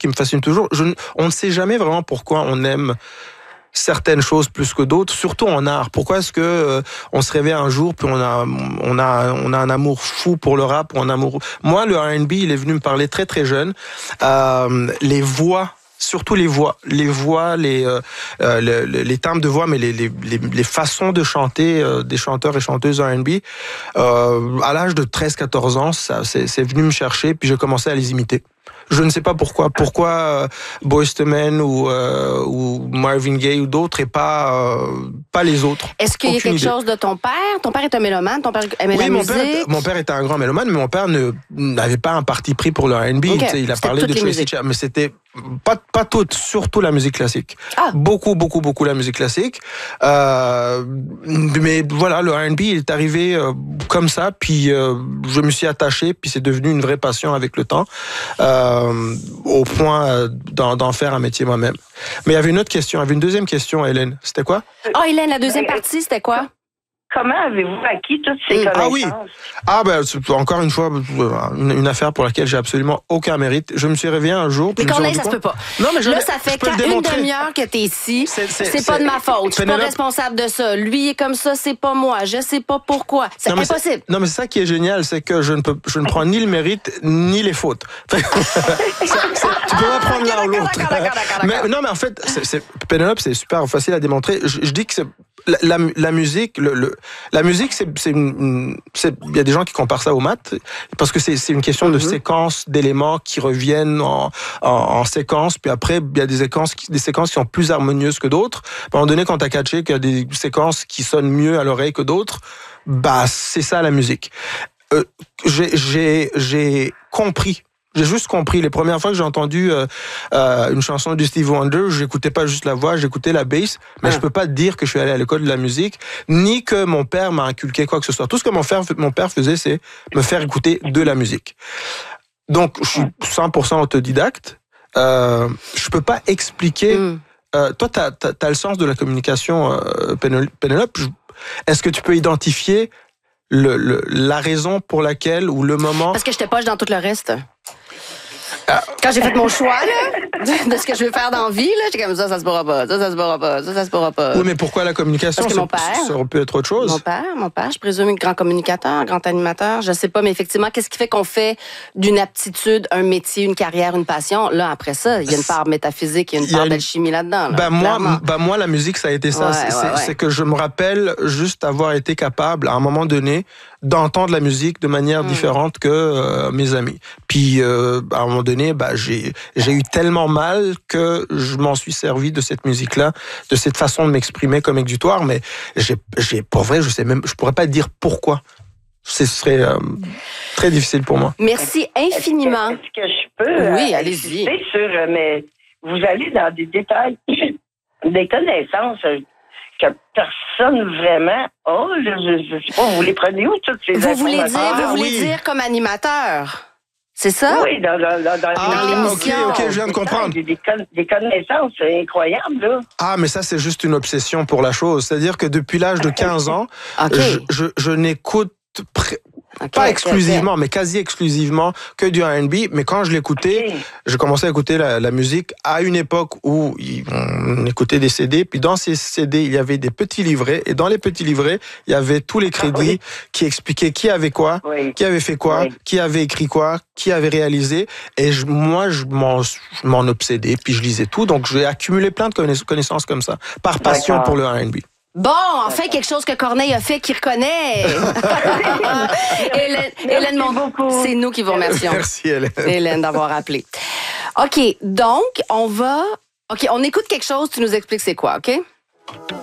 qui me fascine toujours. On ne sait jamais vraiment pourquoi on aime certaines choses plus que d'autres, surtout en art. Pourquoi est-ce que on se réveille un jour puis on a un amour fou pour le rap ou un amour. Moi, le R&B, il est venu me parler très très jeune. Les voix. Surtout les voix, les timbres de voix, mais les façons de chanter des chanteurs et chanteuses R&B. À l'âge de 13-14 ans, c'est venu me chercher, puis j'ai commencé à les imiter. Je ne sais pas pourquoi. Pourquoi Boyz II Men ou Marvin Gaye ou d'autres et pas les autres. Est-ce qu'il y a quelque chose de ton père? Ton père est un mélomane? Ton père aimait la musique? Mon père était un grand mélomane, mais mon père n'avait pas un parti pris pour le R&B. Okay. Il a parlé de Tracy Chapman, mais c'était pas toute, surtout la musique classique. Ah. Beaucoup la musique classique. Mais voilà, le R&B est arrivé comme ça, puis je me suis attaché, puis c'est devenu une vraie passion avec le temps, au point d'en faire un métier moi-même. Mais il y avait une autre question, il y avait une deuxième question, Hélène. C'était quoi? Hélène, la deuxième partie, c'était quoi? Comment avez-vous acquis toutes ces connaissances? C'est encore une fois une affaire pour laquelle j'ai absolument aucun mérite. Je me suis réveillé un jour. Mais Corneille, ça se peut pas. Non, mais là, ça fait une demi-heure que t'es ici. C'est pas de ma faute. Je suis pas responsable de ça. Lui est comme ça, c'est pas moi. Je sais pas pourquoi. C'est impossible. Non, mais c'est ça qui est génial, c'est que je ne prends ni le mérite ni les fautes. Tu peux pas prendre l'un ou l'autre. Mais en fait, Pénélope, c'est super facile à démontrer. Je dis que c'est la musique, la musique, il y a des gens qui comparent ça aux maths, parce que c'est une question de séquence d'éléments qui reviennent en séquence, puis après, il y a des séquences qui sont plus harmonieuses que d'autres. À un moment donné, quand t'as catché qu'il y a des séquences qui sonnent mieux à l'oreille que d'autres, c'est ça la musique. J'ai compris. J'ai juste compris. Les premières fois que j'ai entendu une chanson de Stevie Wonder, j'écoutais pas juste la voix, j'écoutais la bass. Mais je peux pas dire que je suis allé à l'école de la musique, ni que mon père m'a inculqué quoi que ce soit. Tout ce que mon père faisait, c'est me faire écouter de la musique. Donc, je suis 100% autodidacte. Je peux pas expliquer. Toi, t'as le sens de la communication, Pénélope. Est-ce que tu peux identifier la raison pour laquelle ou le moment? Parce que j'étais poche dans tout le reste. Quand j'ai fait mon choix là, de ce que je veux faire dans la vie, j'étais comme ça se pourra pas, ça se pourra pas, ça se pourra pas. Oui, mais pourquoi la communication? Parce que mon père, ça aurait pu être autre chose. Mon père, je présume, grand communicateur, grand animateur, je sais pas, mais effectivement, qu'est-ce qui fait qu'on fait d'une aptitude un métier, une carrière, une passion? Là, après ça, il y a une part métaphysique, il y a une part d'alchimie là-dedans. Là, moi, la musique, ça a été ça. C'est que je me rappelle juste avoir été capable, à un moment donné, d'entendre la musique de manière différente que mes amis. Puis, à un moment donné, j'ai eu tellement mal que je m'en suis servi de cette musique-là, de cette façon de m'exprimer comme exutoire, mais pour vrai, je pourrais pas dire pourquoi. Ce serait très difficile pour moi. Merci infiniment. Est-ce que je peux oui, allez-y. Mais vous allez dans des détails, des connaissances que personne vraiment a. Je sais pas, vous les prenez où toutes ces informations? Vous voulez dire comme animateur? C'est ça? Oui, dans l'émission. OK, je viens de comprendre. Des connaissances incroyables, là. Ah, mais ça, c'est juste une obsession pour la chose. C'est-à-dire que depuis l'âge de 15 ans, je n'écoute pas exclusivement, mais quasi exclusivement que du R&B. Mais quand je l'écoutais, je commençais à écouter la musique à une époque où on écoutait des CD. Puis dans ces CD, il y avait des petits livrets. Et dans les petits livrets, il y avait tous les crédits qui expliquaient qui avait quoi, qui avait fait quoi, qui avait écrit quoi, qui avait réalisé. Et moi, je m'en obsédais. Puis je lisais tout. Donc j'ai accumulé plein de connaissances comme ça, par passion pour le R&B. Bon, enfin, quelque chose que Corneille a fait qu'il reconnaît. Hélène, c'est nous qui vous remercions. Merci, Hélène. Hélène, d'avoir appelé. OK, donc, on écoute quelque chose, tu nous expliques c'est quoi, OK?